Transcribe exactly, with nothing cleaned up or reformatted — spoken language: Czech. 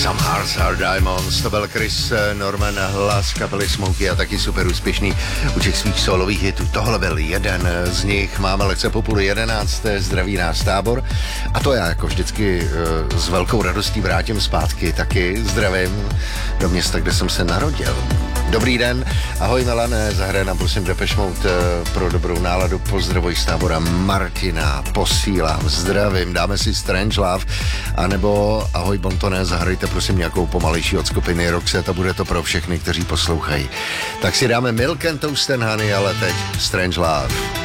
Some Hearts Are Diamonds, to byl Chris Norman, hlas kapely Smokey a taky super úspěšný u těch svých solových hitů. Tohle byl jeden z nich, máme lekce po půl jedenácté, zdraví nás Tábor a to já jako vždycky s velkou radostí vrátím zpátky, taky zdravím do města, kde jsem se narodil. Dobrý den, ahoj Melané, zahraje nám prosím Depeche Mode pro dobrou náladu, pozdravuj z Tábora Martina, posílám, zdravím, dáme si Strange Love, anebo ahoj Bontoné, zahrajte prosím nějakou pomalejší od skupiny Roxette a bude to pro všechny, kteří poslouchají. Tak si dáme Milk and Toast and Honey, ale teď Strange Love.